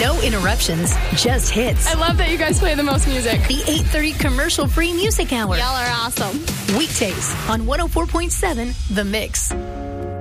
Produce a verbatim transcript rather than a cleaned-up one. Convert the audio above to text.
No interruptions, just hits. I love that you guys play the most music. The eight thirty commercial-free music hour. Y'all are awesome. Weekdays on one oh four point seven The Mix.